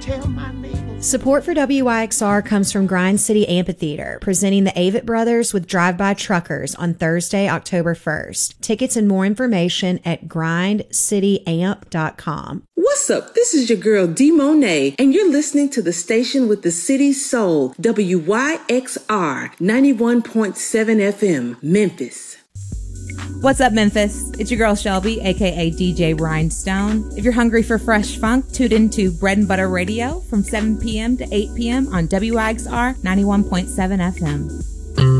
tell my neighbors. Support for WYXR comes from Grind City Amphitheater, presenting the Avett Brothers with Drive-By Truckers on Thursday, October 1st. Tickets and more information at grindcityamp.com. What's up? This is your girl, D. Monet, and you're listening to the station with the city's soul, WYXR 91.7 FM, Memphis. What's up, Memphis? It's your girl, Shelby, aka DJ Rhinestone. If you're hungry for fresh funk, tune into Bread and Butter Radio from 7 p.m. to 8 p.m. on WYXR 91.7 FM.